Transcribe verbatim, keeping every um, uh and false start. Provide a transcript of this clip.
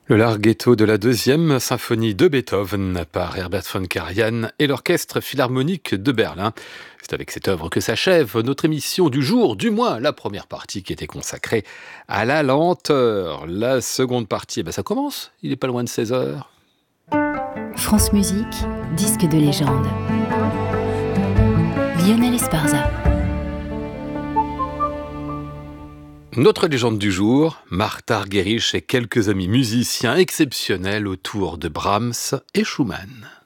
Le larghetto de la deuxième symphonie de Beethoven par Herbert von Karajan et l'Orchestre Philharmonique de Berlin. C'est avec cette œuvre que s'achève notre émission du jour, du moins la première partie qui était consacrée à la lenteur. La seconde partie, eh ben ça commence, il n'est pas loin de seize heures. France Musique, disque de légende. Lionel Esparza. Notre légende du jour, Martha Argerich et quelques amis musiciens exceptionnels autour de Brahms et Schumann.